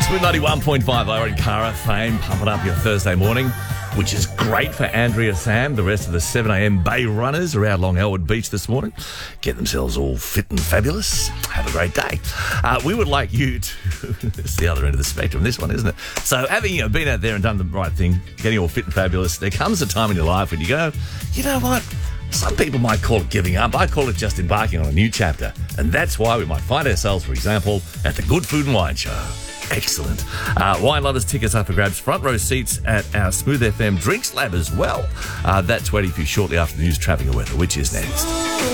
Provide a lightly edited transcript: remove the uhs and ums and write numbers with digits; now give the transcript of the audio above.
With 91.5 Owen Cara, fame, pumping up your Thursday morning, which is great for Andrea Sam. The rest of the 7am Bay runners around Long Elwood Beach this morning get themselves all fit and fabulous. Have a great day. We would like you to... It's the other end of the spectrum, this one, isn't it? So having been out there and done the right thing, getting all fit and fabulous, there comes a time in your life when you go, you know what? Some people might call it giving up. I call it just embarking on a new chapter. And that's why we might find ourselves, for example, at the Good Food and Wine Show. Excellent. Wine lovers, tickets up for grabs. Front row seats at our Smooth FM Drinks Lab as well. That's waiting for you shortly after the news, traffic and weather, which is next.